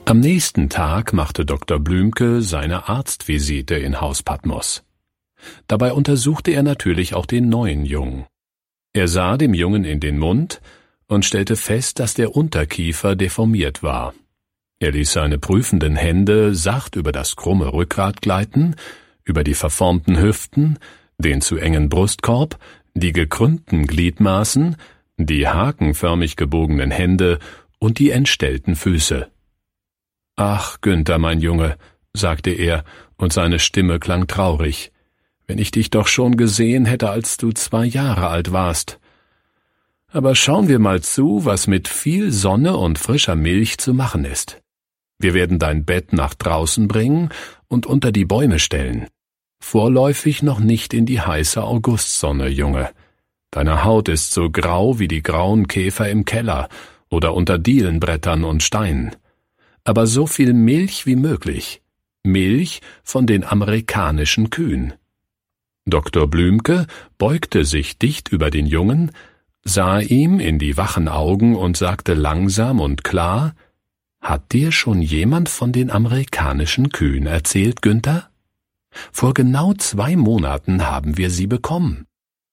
Am nächsten Tag machte Dr. Blümke seine Arztvisite in Haus Patmos. Dabei untersuchte er natürlich auch den neuen Jungen. Er sah dem Jungen in den Mund und stellte fest, dass der Unterkiefer deformiert war. Er ließ seine prüfenden Hände sacht über das krumme Rückgrat gleiten, über die verformten Hüften, den zu engen Brustkorb, die gekrümmten Gliedmaßen, die hakenförmig gebogenen Hände und die entstellten Füße. »Ach, Günther, mein Junge«, sagte er, und seine Stimme klang traurig, »wenn ich dich doch schon gesehen hätte, als du 2 Jahre alt warst. Aber schauen wir mal zu, was mit viel Sonne und frischer Milch zu machen ist. Wir werden dein Bett nach draußen bringen und unter die Bäume stellen. Vorläufig noch nicht in die heiße Augustsonne, Junge. Deine Haut ist so grau wie die grauen Käfer im Keller oder unter Dielenbrettern und Steinen. Aber so viel Milch wie möglich. Milch von den amerikanischen Kühen.« Dr. Blümke beugte sich dicht über den Jungen, sah ihm in die wachen Augen und sagte langsam und klar: »Hat dir schon jemand von den amerikanischen Kühen erzählt, Günther? Vor genau 2 Monaten haben wir sie bekommen.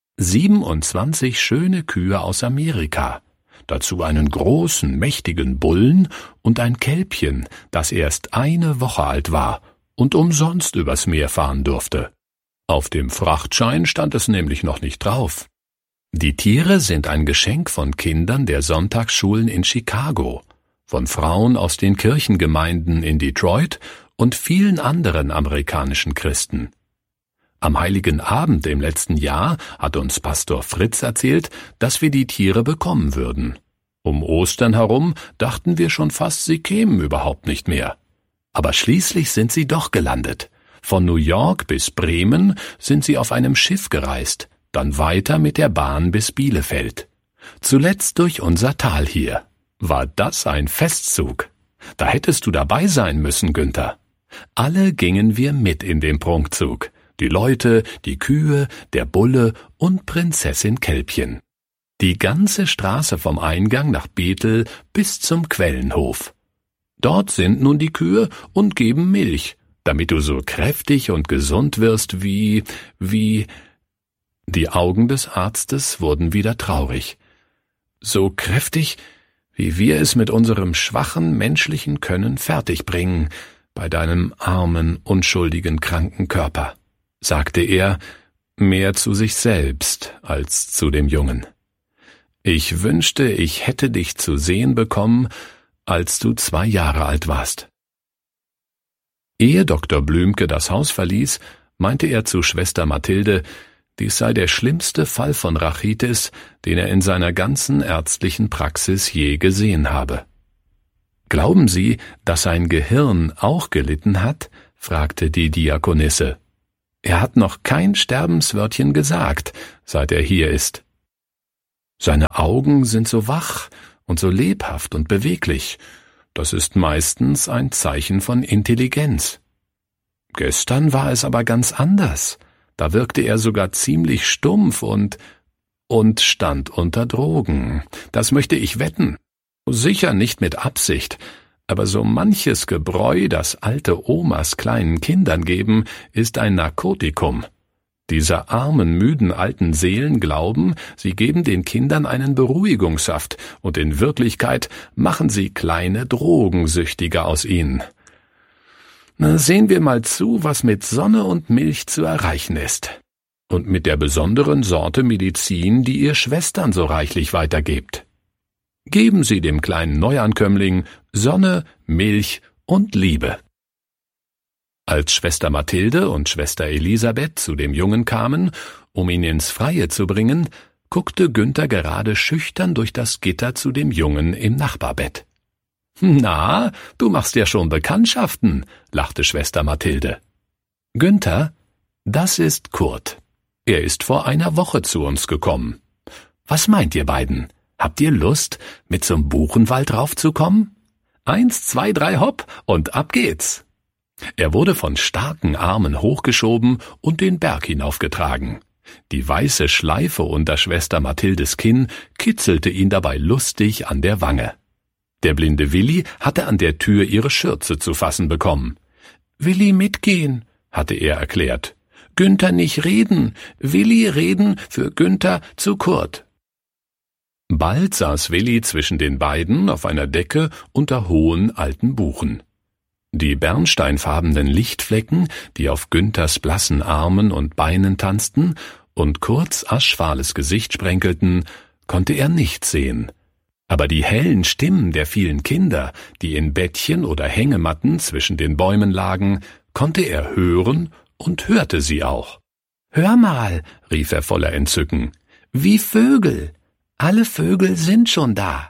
27 schöne Kühe aus Amerika. Dazu einen großen, mächtigen Bullen und ein Kälbchen, das erst 1 Woche alt war und umsonst übers Meer fahren durfte. Auf dem Frachtschein stand es nämlich noch nicht drauf. Die Tiere sind ein Geschenk von Kindern der Sonntagsschulen in Chicago, von Frauen aus den Kirchengemeinden in Detroit und vielen anderen amerikanischen Christen. Am Heiligen Abend im letzten Jahr hat uns Pastor Fritz erzählt, dass wir die Tiere bekommen würden. Um Ostern herum dachten wir schon fast, sie kämen überhaupt nicht mehr. Aber schließlich sind sie doch gelandet. Von New York bis Bremen sind sie auf einem Schiff gereist, dann weiter mit der Bahn bis Bielefeld. Zuletzt durch unser Tal hier. War das ein Festzug? Da hättest du dabei sein müssen, Günther. Alle gingen wir mit in den Prunkzug. Die Leute, die Kühe, der Bulle und Prinzessin Kälbchen. Die ganze Straße vom Eingang nach Bethel bis zum Quellenhof. Dort sind nun die Kühe und geben Milch, damit du so kräftig und gesund wirst wie... Die Augen des Arztes wurden wieder traurig. So kräftig, wie wir es mit unserem schwachen menschlichen Können fertigbringen, bei deinem armen, unschuldigen, kranken Körper, sagte er, mehr zu sich selbst als zu dem Jungen. Ich wünschte, ich hätte dich zu sehen bekommen, als du 2 Jahre alt warst. Ehe Dr. Blümke das Haus verließ, meinte er zu Schwester Mathilde, dies sei der schlimmste Fall von Rachitis, den er in seiner ganzen ärztlichen Praxis je gesehen habe. »Glauben Sie, dass sein Gehirn auch gelitten hat?« fragte die Diakonisse. »Er hat noch kein Sterbenswörtchen gesagt, seit er hier ist. Seine Augen sind so wach und so lebhaft und beweglich. Das ist meistens ein Zeichen von Intelligenz. Gestern war es aber ganz anders. Da wirkte er sogar ziemlich stumpf und stand unter Drogen. Das möchte ich wetten. Sicher nicht mit Absicht, aber so manches Gebräu, das alte Omas kleinen Kindern geben, ist ein Narkotikum. Diese armen, müden alten Seelen glauben, sie geben den Kindern einen Beruhigungssaft, und in Wirklichkeit machen sie kleine Drogensüchtige aus ihnen. Na, sehen wir mal zu, was mit Sonne und Milch zu erreichen ist. Und mit der besonderen Sorte Medizin, die ihr Schwestern so reichlich weitergebt. Geben Sie dem kleinen Neuankömmling Sonne, Milch und Liebe.« Als Schwester Mathilde und Schwester Elisabeth zu dem Jungen kamen, um ihn ins Freie zu bringen, guckte Günther gerade schüchtern durch das Gitter zu dem Jungen im Nachbarbett. »Na, du machst ja schon Bekanntschaften«, lachte Schwester Mathilde. »Günther, das ist Kurt. Er ist vor einer Woche zu uns gekommen. Was meint ihr beiden? Habt ihr Lust, mit zum Buchenwald raufzukommen? 1, 2, 3, hopp, und ab geht's.« Er wurde von starken Armen hochgeschoben und den Berg hinaufgetragen. Die weiße Schleife unter Schwester Mathildes Kinn kitzelte ihn dabei lustig an der Wange. Der blinde Willi hatte an der Tür ihre Schürze zu fassen bekommen. »Willi mitgehen«, hatte er erklärt. »Günther nicht reden, Willi reden, für Günther zu Kurt.« Bald saß Willi zwischen den beiden auf einer Decke unter hohen alten Buchen. Die bernsteinfarbenen Lichtflecken, die auf Günthers blassen Armen und Beinen tanzten und Kurts aschfahles Gesicht sprenkelten, konnte er nicht sehen. Aber die hellen Stimmen der vielen Kinder, die in Bettchen oder Hängematten zwischen den Bäumen lagen, konnte er hören und hörte sie auch. »Hör mal«, rief er voller Entzücken, »wie Vögel. Alle Vögel sind schon da.«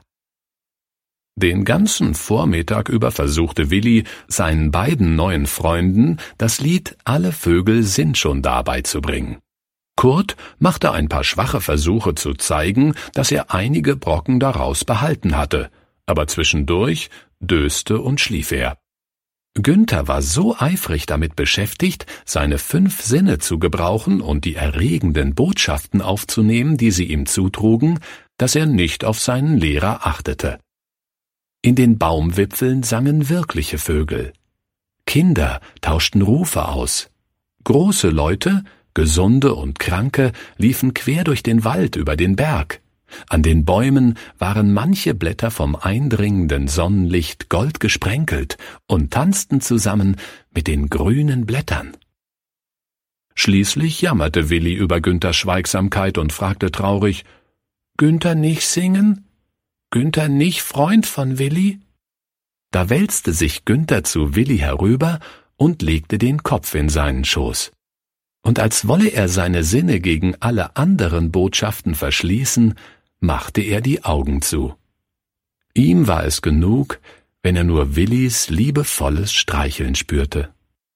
Den ganzen Vormittag über versuchte Willi, seinen beiden neuen Freunden das Lied »Alle Vögel sind schon da« beizubringen. Kurt machte ein paar schwache Versuche zu zeigen, dass er einige Brocken daraus behalten hatte, aber zwischendurch döste und schlief er. Günther war so eifrig damit beschäftigt, seine 5 Sinne zu gebrauchen und die erregenden Botschaften aufzunehmen, die sie ihm zutrugen, dass er nicht auf seinen Lehrer achtete. In den Baumwipfeln sangen wirkliche Vögel. Kinder tauschten Rufe aus. Große Leute, Gesunde und Kranke, liefen quer durch den Wald über den Berg. An den Bäumen waren manche Blätter vom eindringenden Sonnenlicht goldgesprenkelt und tanzten zusammen mit den grünen Blättern. Schließlich jammerte Willi über Günthers Schweigsamkeit und fragte traurig, »Günther nicht singen? Günther nicht Freund von Willi?« Da wälzte sich Günther zu Willi herüber und legte den Kopf in seinen Schoß. Und als wolle er seine Sinne gegen alle anderen Botschaften verschließen, machte er die Augen zu. Ihm war es genug, wenn er nur Willis liebevolles Streicheln spürte.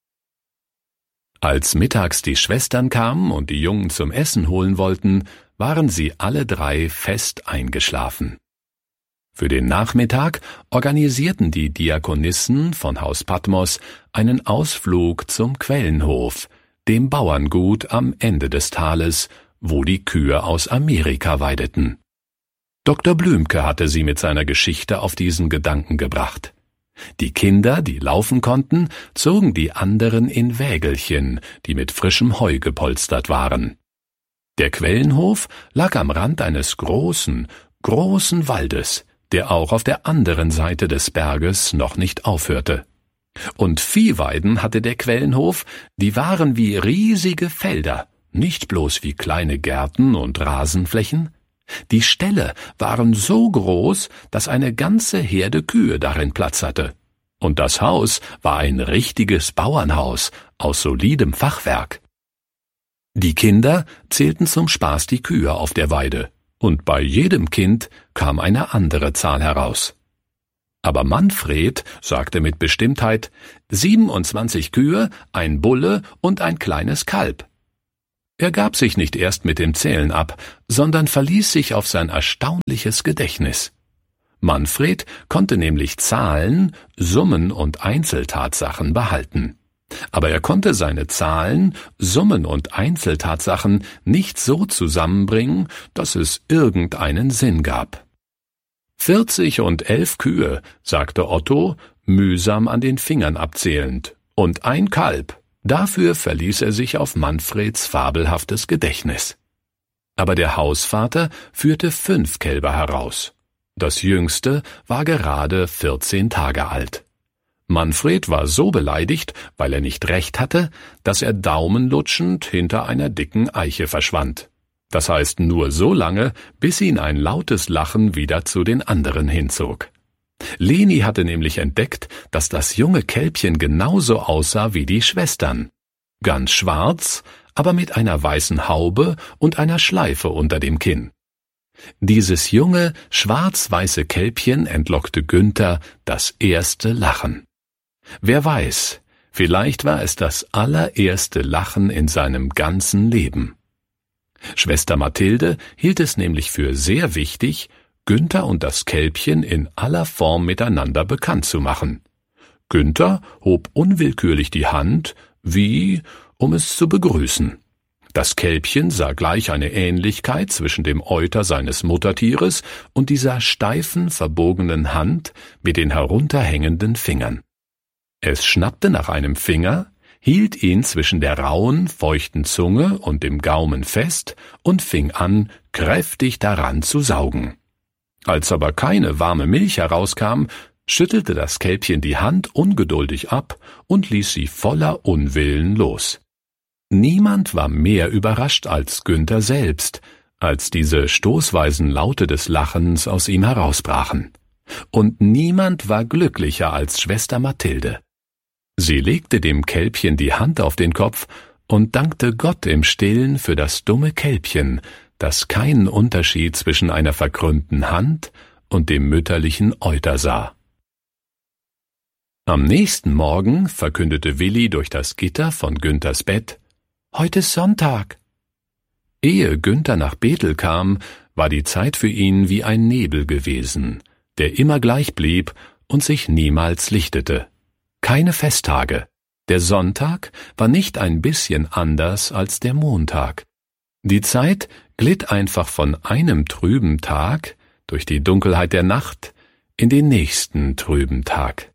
Als mittags die Schwestern kamen und die Jungen zum Essen holen wollten, waren sie alle 3 fest eingeschlafen. Für den Nachmittag organisierten die Diakonissen von Haus Patmos einen Ausflug zum Quellenhof, dem Bauerngut am Ende des Tales, wo die Kühe aus Amerika weideten. Dr. Blümke hatte sie mit seiner Geschichte auf diesen Gedanken gebracht. Die Kinder, die laufen konnten, zogen die anderen in Wägelchen, die mit frischem Heu gepolstert waren. Der Quellenhof lag am Rand eines großen Waldes, der auch auf der anderen Seite des Berges noch nicht aufhörte. Und Viehweiden hatte der Quellenhof, die waren wie riesige Felder, nicht bloß wie kleine Gärten und Rasenflächen. Die Ställe waren so groß, dass eine ganze Herde Kühe darin Platz hatte. Und das Haus war ein richtiges Bauernhaus aus solidem Fachwerk. Die Kinder zählten zum Spaß die Kühe auf der Weide, und bei jedem Kind kam eine andere Zahl heraus. Aber Manfred sagte mit Bestimmtheit 27 Kühe, ein Bulle und ein kleines Kalb. Er gab sich nicht erst mit dem Zählen ab, sondern verließ sich auf sein erstaunliches Gedächtnis. Manfred konnte nämlich Zahlen, Summen und Einzeltatsachen behalten. Aber er konnte seine Zahlen, Summen und Einzeltatsachen nicht so zusammenbringen, dass es irgendeinen Sinn gab. 40 und 11 Kühe, sagte Otto, mühsam an den Fingern abzählend, und ein Kalb. Dafür verließ er sich auf Manfreds fabelhaftes Gedächtnis. Aber der Hausvater führte 5 Kälber heraus. Das jüngste war gerade 14 Tage alt. Manfred war so beleidigt, weil er nicht recht hatte, dass er daumenlutschend hinter einer dicken Eiche verschwand. Das heißt nur so lange, bis ihn ein lautes Lachen wieder zu den anderen hinzog. Leni hatte nämlich entdeckt, dass das junge Kälbchen genauso aussah wie die Schwestern. Ganz schwarz, aber mit einer weißen Haube und einer Schleife unter dem Kinn. Dieses junge, schwarz-weiße Kälbchen entlockte Günther das erste Lachen. Wer weiß, vielleicht war es das allererste Lachen in seinem ganzen Leben. Schwester Mathilde hielt es nämlich für sehr wichtig, Günther und das Kälbchen in aller Form miteinander bekannt zu machen. Günther hob unwillkürlich die Hand, wie um es zu begrüßen. Das Kälbchen sah gleich eine Ähnlichkeit zwischen dem Euter seines Muttertieres und dieser steifen, verbogenen Hand mit den herunterhängenden Fingern. Es schnappte nach einem Finger, hielt ihn zwischen der rauen, feuchten Zunge und dem Gaumen fest und fing an, kräftig daran zu saugen. Als aber keine warme Milch herauskam, schüttelte das Kälbchen die Hand ungeduldig ab und ließ sie voller Unwillen los. Niemand war mehr überrascht als Günther selbst, als diese stoßweisen Laute des Lachens aus ihm herausbrachen. Und niemand war glücklicher als Schwester Mathilde. Sie legte dem Kälbchen die Hand auf den Kopf und dankte Gott im Stillen für das dumme Kälbchen, das keinen Unterschied zwischen einer verkrümmten Hand und dem mütterlichen Euter sah. Am nächsten Morgen verkündete Willi durch das Gitter von Günthers Bett: »Heute ist Sonntag.« Ehe Günther nach Bethel kam, war die Zeit für ihn wie ein Nebel gewesen, der immer gleich blieb und sich niemals lichtete. Keine Festtage. Der Sonntag war nicht ein bisschen anders als der Montag. Die Zeit glitt einfach von einem trüben Tag durch die Dunkelheit der Nacht in den nächsten trüben Tag.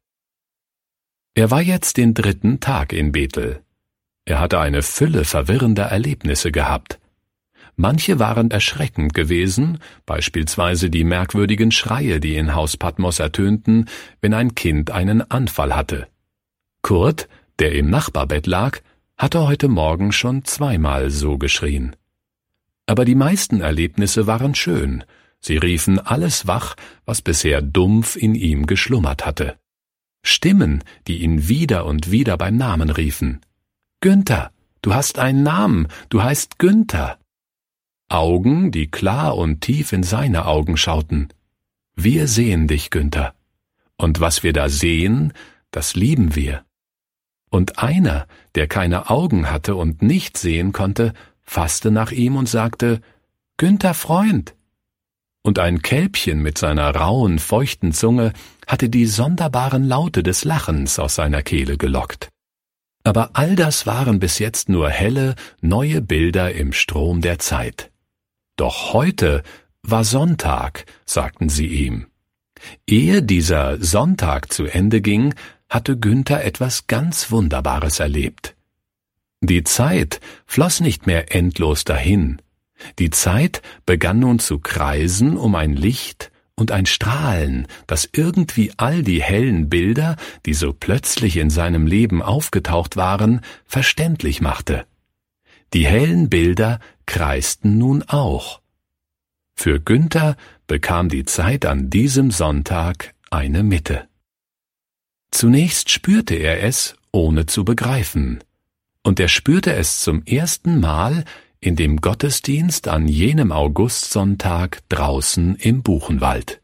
Er war jetzt den 3. Tag in Bethel. Er hatte eine Fülle verwirrender Erlebnisse gehabt. Manche waren erschreckend gewesen, beispielsweise die merkwürdigen Schreie, die in Haus Patmos ertönten, wenn ein Kind einen Anfall hatte. Kurt, der im Nachbarbett lag, hatte heute Morgen schon 2-mal so geschrien. Aber die meisten Erlebnisse waren schön. Sie riefen alles wach, was bisher dumpf in ihm geschlummert hatte. Stimmen, die ihn wieder und wieder beim Namen riefen. »Günther, du hast einen Namen, du heißt Günther.« Augen, die klar und tief in seine Augen schauten. »Wir sehen dich, Günther. Und was wir da sehen, das lieben wir.« Und einer, der keine Augen hatte und nicht sehen konnte, fasste nach ihm und sagte: »Günther, Freund!« Und ein Kälbchen mit seiner rauen, feuchten Zunge hatte die sonderbaren Laute des Lachens aus seiner Kehle gelockt. Aber all das waren bis jetzt nur helle, neue Bilder im Strom der Zeit. Doch heute war Sonntag, sagten sie ihm. Ehe dieser Sonntag zu Ende ging, hatte Günther etwas ganz Wunderbares erlebt. Die Zeit floss nicht mehr endlos dahin. Die Zeit begann nun zu kreisen um ein Licht und ein Strahlen, das irgendwie all die hellen Bilder, die so plötzlich in seinem Leben aufgetaucht waren, verständlich machte. Die hellen Bilder kreisten nun auch. Für Günther bekam die Zeit an diesem Sonntag eine Mitte. Zunächst spürte er es, ohne zu begreifen. Und er spürte es zum ersten Mal in dem Gottesdienst an jenem Augustsonntag draußen im Buchenwald.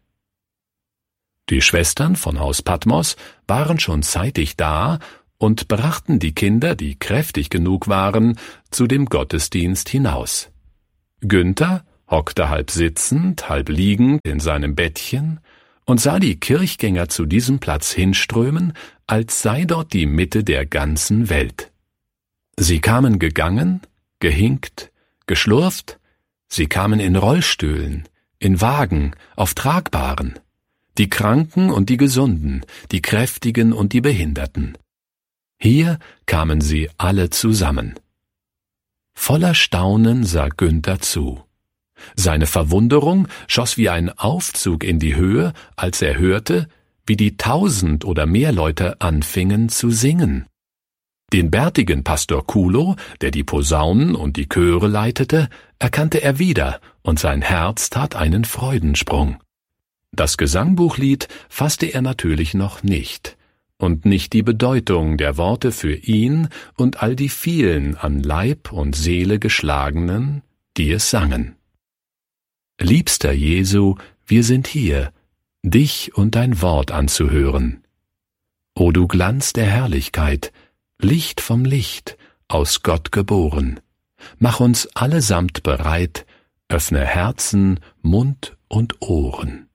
Die Schwestern von Haus Patmos waren schon zeitig da und brachten die Kinder, die kräftig genug waren, zu dem Gottesdienst hinaus. Günther hockte halb sitzend, halb liegend in seinem Bettchen und sah die Kirchgänger zu diesem Platz hinströmen, als sei dort die Mitte der ganzen Welt. Sie kamen gegangen, gehinkt, geschlurft, sie kamen in Rollstühlen, in Wagen, auf Tragbaren, die Kranken und die Gesunden, die Kräftigen und die Behinderten. Hier kamen sie alle zusammen. Voller Staunen sah Günther zu. Seine Verwunderung schoss wie ein Aufzug in die Höhe, als er hörte, wie die 1000 oder mehr Leute anfingen zu singen. Den bärtigen Pastor Kulo, der die Posaunen und die Chöre leitete, erkannte er wieder, und sein Herz tat einen Freudensprung. Das Gesangbuchlied fasste er natürlich noch nicht, und nicht die Bedeutung der Worte für ihn und all die vielen an Leib und Seele geschlagenen, die es sangen. Liebster Jesu, wir sind hier, dich und dein Wort anzuhören. O du Glanz der Herrlichkeit, Licht vom Licht, aus Gott geboren, mach uns allesamt bereit, öffne Herzen, Mund und Ohren.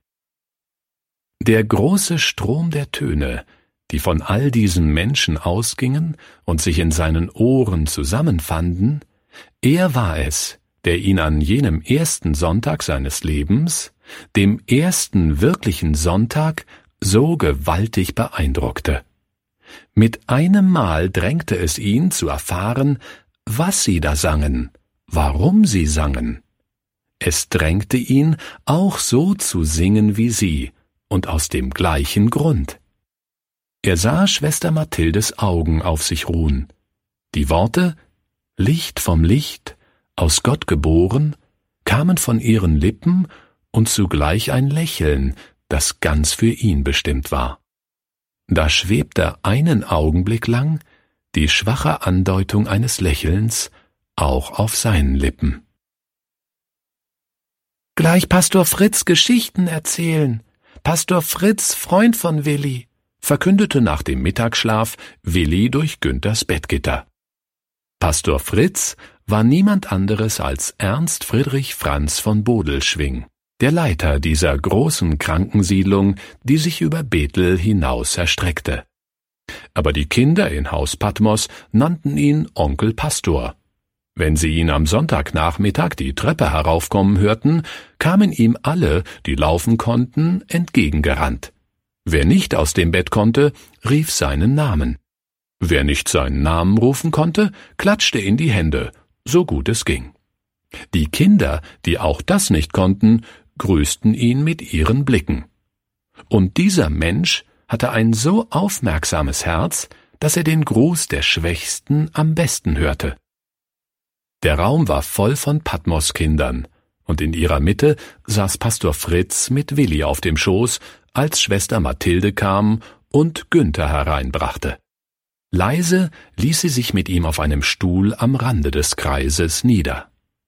Der große Strom der Töne, die von all diesen Menschen ausgingen und sich in seinen Ohren zusammenfanden, Er war es, der ihn an jenem ersten Sonntag seines Lebens, dem ersten wirklichen Sonntag, so gewaltig beeindruckte. Mit einem Mal drängte es ihn zu erfahren, was sie da sangen, warum sie sangen. Es drängte ihn, auch so zu singen wie sie, und aus dem gleichen Grund. Er sah Schwester Mathildes Augen auf sich ruhen. Die Worte »Licht vom Licht, aus Gott geboren« kamen von ihren Lippen und zugleich ein Lächeln, das ganz für ihn bestimmt war. Da schwebte einen Augenblick lang die schwache Andeutung eines Lächelns auch auf seinen Lippen. »Gleich Pastor Fritz Geschichten erzählen. Pastor Fritz, Freund von Willi«, verkündete nach dem Mittagsschlaf Willi durch Günthers Bettgitter. Pastor Fritz war niemand anderes als Ernst Friedrich Franz von Bodelschwingh, der Leiter dieser großen Krankensiedlung, die sich über Bethel hinaus erstreckte. Aber die Kinder in Haus Patmos nannten ihn Onkel Pastor. Wenn sie ihn am Sonntagnachmittag die Treppe heraufkommen hörten, kamen ihm alle, die laufen konnten, entgegengerannt. Wer nicht aus dem Bett konnte, rief seinen Namen. Wer nicht seinen Namen rufen konnte, klatschte in die Hände, so gut es ging. Die Kinder, die auch das nicht konnten, grüßten ihn mit ihren Blicken. Und dieser Mensch hatte ein so aufmerksames Herz, dass er den Gruß der Schwächsten am besten hörte. Der Raum war voll von Patmos-Kindern, und in ihrer Mitte saß Pastor Fritz mit Willi auf dem Schoß, als Schwester Mathilde kam und Günther hereinbrachte. Leise ließ sie sich mit ihm auf einem Stuhl am Rande des Kreises nieder.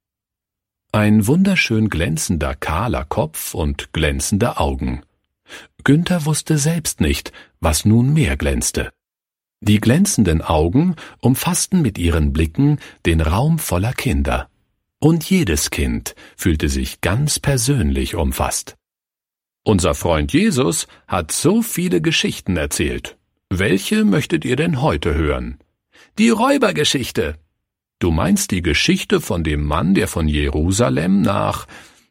Ein wunderschön glänzender kahler Kopf und glänzende Augen. Günther wusste selbst nicht, was nun mehr glänzte. Die glänzenden Augen umfassten mit ihren Blicken den Raum voller Kinder. Und jedes Kind fühlte sich ganz persönlich umfasst. »Unser Freund Jesus hat so viele Geschichten erzählt. Welche möchtet ihr denn heute hören?« »Die Räubergeschichte.« »Du meinst die Geschichte von dem Mann, der von Jerusalem nach...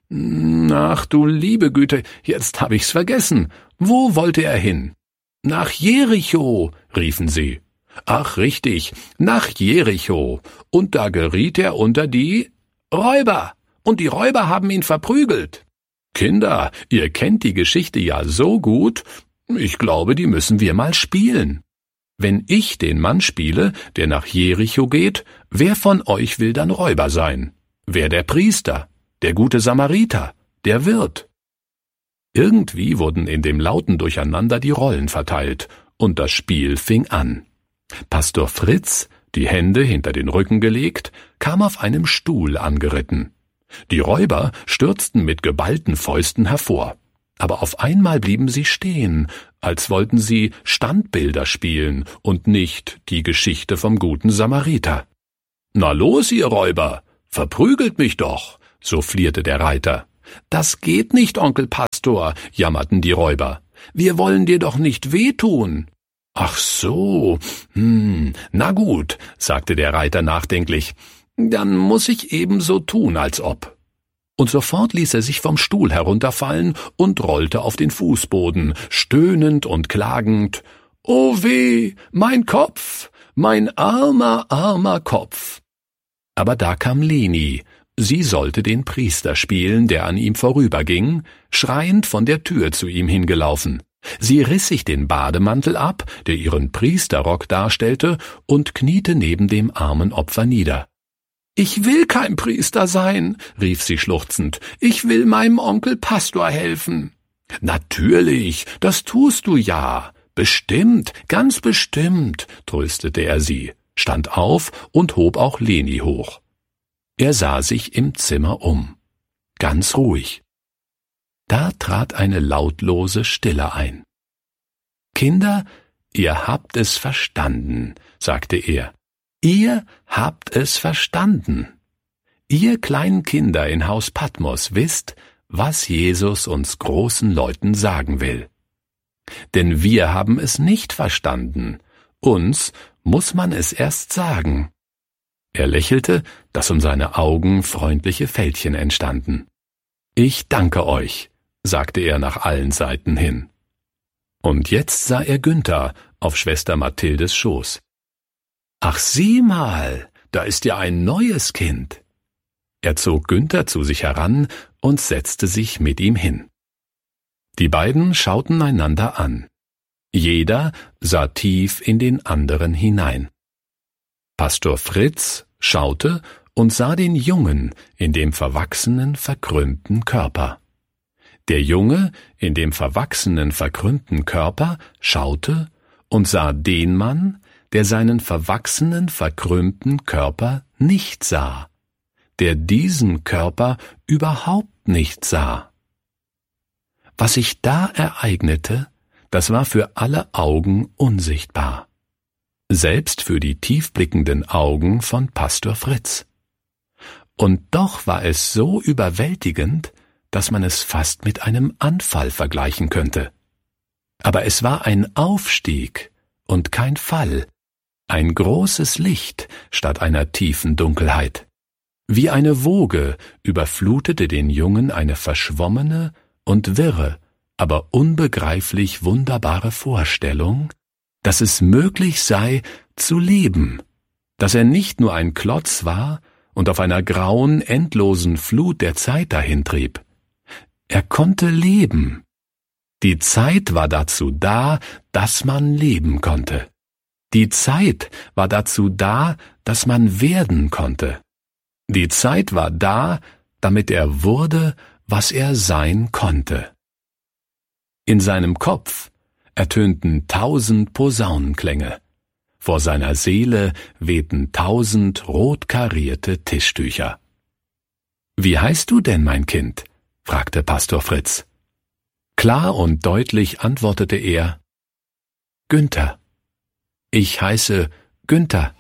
Ach, du liebe Güte, jetzt hab ich's vergessen. Wo wollte er hin?« »Nach Jericho«, riefen sie. »Ach, richtig, nach Jericho. Und da geriet er unter die Räuber. Und die Räuber haben ihn verprügelt.« »Kinder, ihr kennt die Geschichte ja so gut. Ich glaube, die müssen wir mal spielen. Wenn ich den Mann spiele, der nach Jericho geht, wer von euch will dann Räuber sein? Wer der Priester, der gute Samariter, der Wirt?« Irgendwie wurden in dem lauten Durcheinander die Rollen verteilt, und das Spiel fing an. Pastor Fritz, die Hände hinter den Rücken gelegt, kam auf einem Stuhl angeritten. Die Räuber stürzten mit geballten Fäusten hervor. Aber auf einmal blieben sie stehen, als wollten sie Standbilder spielen und nicht die Geschichte vom guten Samariter. »Na los, ihr Räuber, verprügelt mich doch«, so flierte der Reiter. »Das geht nicht, Onkel Pastor«, jammerten die Räuber. »Wir wollen dir doch nicht wehtun.« »Ach so, na gut«, sagte der Reiter nachdenklich. »Dann muß ich ebenso tun, als ob.« Und sofort ließ er sich vom Stuhl herunterfallen und rollte auf den Fußboden, stöhnend und klagend. »Oh weh, mein Kopf, mein armer, armer Kopf!« Aber da kam Leni. Sie sollte den Priester spielen, der an ihm vorüberging, schreiend von der Tür zu ihm hingelaufen. Sie riss sich den Bademantel ab, der ihren Priesterrock darstellte, und kniete neben dem armen Opfer nieder. »Ich will kein Priester sein«, rief sie schluchzend. »Ich will meinem Onkel Pastor helfen.« »Natürlich, das tust du ja. Bestimmt, ganz bestimmt«, tröstete er sie, stand auf und hob auch Leni hoch. Er sah sich im Zimmer um. Ganz ruhig. Da trat eine lautlose Stille ein. »Kinder, ihr habt es verstanden«, sagte er. »Ihr habt es verstanden. Ihr kleinen Kinder in Haus Patmos wisst, was Jesus uns großen Leuten sagen will. Denn wir haben es nicht verstanden. Uns muss man es erst sagen. Er lächelte, dass um seine Augen freundliche Fältchen entstanden. »Ich danke euch«, sagte er nach allen Seiten hin. Und jetzt sah er Günther auf Schwester Mathildes Schoß. »Ach, sieh mal, da ist ja ein neues Kind.« Er zog Günther zu sich heran und setzte sich mit ihm hin. Die beiden schauten einander an. Jeder sah tief in den anderen hinein. Pastor Fritz schaute und sah den Jungen in dem verwachsenen, verkrümmten Körper. Der Junge in dem verwachsenen, verkrümmten Körper schaute und sah den Mann, der seinen verwachsenen, verkrümmten Körper nicht sah, der diesen Körper überhaupt nicht sah. Was sich da ereignete, das war für alle Augen unsichtbar. Selbst für die tiefblickenden Augen von Pastor Fritz. Und doch war es so überwältigend, dass man es fast mit einem Anfall vergleichen könnte. Aber es war ein Aufstieg und kein Fall, ein großes Licht statt einer tiefen Dunkelheit. Wie eine Woge überflutete den Jungen eine verschwommene und wirre, aber unbegreiflich wunderbare Vorstellung, dass es möglich sei, zu leben, dass er nicht nur ein Klotz war und auf einer grauen, endlosen Flut der Zeit dahintrieb. Er konnte leben. Die Zeit war dazu da, dass man leben konnte. Die Zeit war dazu da, dass man werden konnte. Die Zeit war da, damit er wurde, was er sein konnte. In seinem Kopf ertönten 1000 Posaunenklänge. Vor seiner Seele wehten 1000 rot karierte Tischtücher. »Wie heißt du denn, mein Kind?« fragte Pastor Fritz. Klar und deutlich antwortete er, »Günther. Ich heiße Günther.«